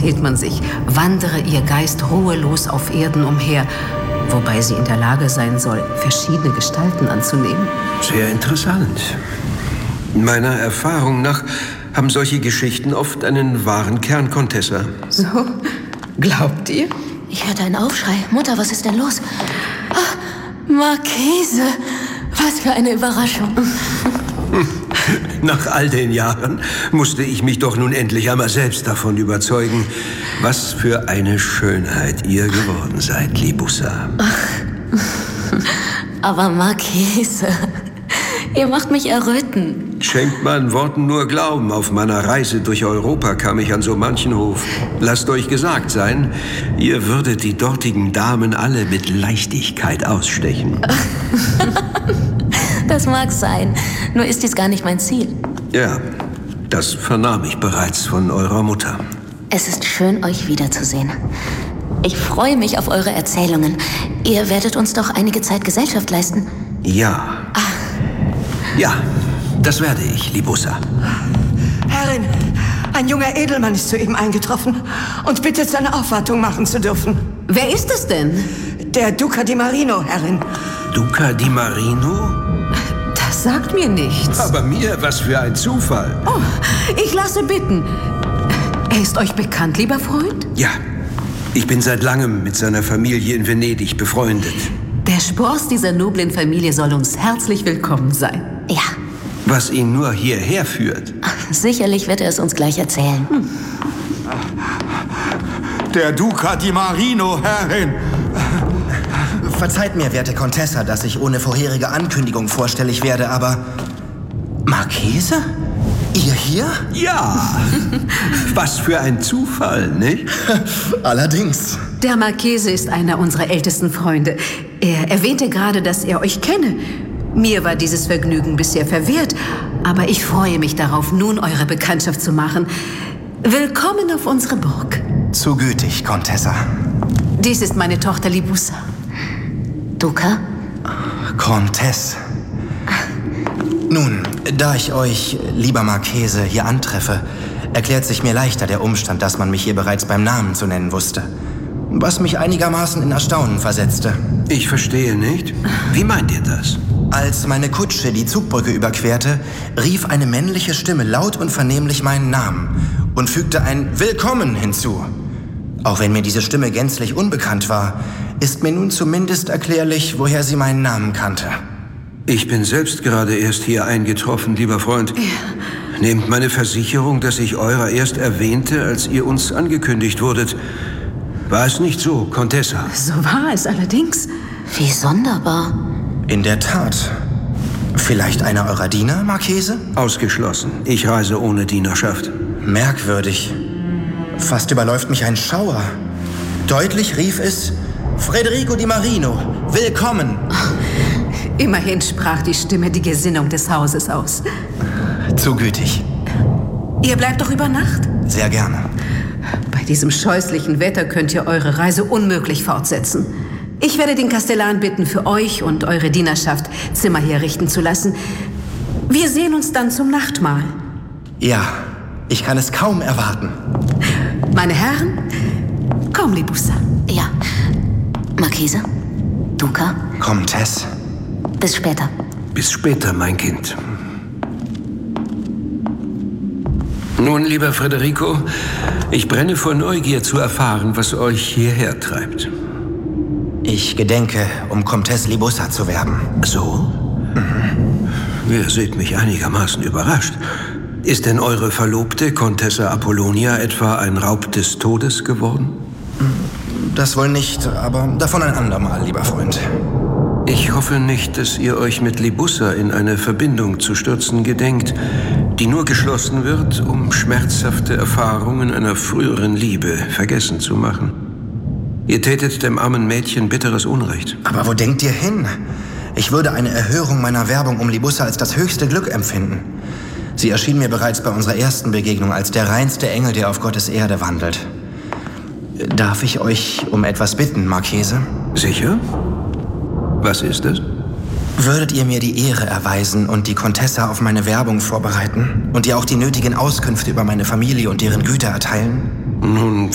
erzählt man sich, wandere ihr Geist ruhelos auf Erden umher, wobei sie in der Lage sein soll, verschiedene Gestalten anzunehmen. Sehr interessant. Meiner Erfahrung nach haben solche Geschichten oft einen wahren Kern, Contessa. So? Glaubt ihr? Ich hörte einen Aufschrei. Mutter, was ist denn los? Ah, Marchese! Was für eine Überraschung. Nach all den Jahren musste ich mich doch nun endlich einmal selbst davon überzeugen, was für eine Schönheit ihr geworden seid, Libussa. Aber Marchese, ihr macht mich erröten. Schenkt meinen Worten nur Glauben. Auf meiner Reise durch Europa kam ich an so manchen Hof. Lasst euch gesagt sein, ihr würdet die dortigen Damen alle mit Leichtigkeit ausstechen. Das mag sein, nur ist dies gar nicht mein Ziel. Ja, das vernahm ich bereits von eurer Mutter. Es ist schön, euch wiederzusehen. Ich freue mich auf eure Erzählungen. Ihr werdet uns doch einige Zeit Gesellschaft leisten. Ja. Ja, das werde ich, Libussa. Herrin, ein junger Edelmann ist soeben eingetroffen und bittet, seine Aufwartung machen zu dürfen. Wer ist es denn? Der Duca di Marino, Herrin. Duca di Marino? Das sagt mir nichts. Aber mir, was für ein Zufall. Oh, ich lasse bitten. Er ist euch bekannt, lieber Freund? Ja, ich bin seit langem mit seiner Familie in Venedig befreundet. Der Spross dieser noblen Familie soll uns herzlich willkommen sein. Ja. Was ihn nur hierher führt. Sicherlich wird er es uns gleich erzählen. Der Duca di Marino, Herrin. Verzeiht mir, werte Contessa, dass ich ohne vorherige Ankündigung vorstellig werde, aber... Marchese? Ihr hier? Ja. Was für ein Zufall, nicht? Allerdings. Der Marchese ist einer unserer ältesten Freunde. Er erwähnte gerade, dass er euch kenne. Mir war dieses Vergnügen bisher verwehrt, aber ich freue mich darauf, nun eure Bekanntschaft zu machen. Willkommen auf unsere Burg. Zu gütig, Contessa. Dies ist meine Tochter Libussa. Duca? Comtesse. Nun, da ich euch, lieber Marchese, hier antreffe, erklärt sich mir leichter der Umstand, dass man mich hier bereits beim Namen zu nennen wusste. Was mich einigermaßen in Erstaunen versetzte. Ich verstehe nicht. Wie meint ihr das? Als meine Kutsche die Zugbrücke überquerte, rief eine männliche Stimme laut und vernehmlich meinen Namen und fügte ein Willkommen hinzu. Auch wenn mir diese Stimme gänzlich unbekannt war, ist mir nun zumindest erklärlich, woher sie meinen Namen kannte. Ich bin selbst gerade erst hier eingetroffen, lieber Freund. Ja. Nehmt meine Versicherung, dass ich eurer erst erwähnte, als ihr uns angekündigt wurdet. War es nicht so, Contessa? So war es allerdings. Wie sonderbar. In der Tat. Vielleicht einer eurer Diener, Marchese? Ausgeschlossen. Ich reise ohne Dienerschaft. Merkwürdig. Fast überläuft mich ein Schauer. Deutlich rief es: Federico di Marino, willkommen! Immerhin sprach die Stimme die Gesinnung des Hauses aus. Zu gütig. Ihr bleibt doch über Nacht? Sehr gerne. Bei diesem scheußlichen Wetter könnt ihr eure Reise unmöglich fortsetzen. Ich werde den Kastellan bitten, für euch und eure Dienerschaft Zimmer herrichten zu lassen. Wir sehen uns dann zum Nachtmahl. Ja, ich kann es kaum erwarten. Meine Herren, komm, Libussa. Ja. Marchese? Duca? Comtesse. Bis später. Bis später, mein Kind. Nun, lieber Federico, ich brenne vor Neugier zu erfahren, was euch hierher treibt. Ich gedenke, um Comtesse Libussa zu werben. So? Mhm. Ihr seht mich einigermaßen überrascht. Ist denn eure Verlobte, Contessa Apollonia, etwa ein Raub des Todes geworden? Das wohl nicht, aber davon ein andermal, lieber Freund. Ich hoffe nicht, dass ihr euch mit Libussa in eine Verbindung zu stürzen gedenkt, die nur geschlossen wird, um schmerzhafte Erfahrungen einer früheren Liebe vergessen zu machen. Ihr tätet dem armen Mädchen bitteres Unrecht. Aber wo denkt ihr hin? Ich würde eine Erhörung meiner Werbung um Libussa als das höchste Glück empfinden. Sie erschien mir bereits bei unserer ersten Begegnung als der reinste Engel, der auf Gottes Erde wandelt. Darf ich euch um etwas bitten, Marchese? Sicher? Was ist es? Würdet ihr mir die Ehre erweisen und die Contessa auf meine Werbung vorbereiten und ihr auch die nötigen Auskünfte über meine Familie und deren Güter erteilen? Nun,